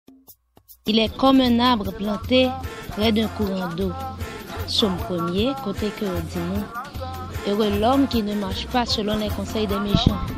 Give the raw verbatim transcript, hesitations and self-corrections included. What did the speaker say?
Il est comme un arbre planté près d'un courant d'eau. Somme premier, côté que dit nous. Heureux l'homme qui ne marche pas selon les conseils des méchants,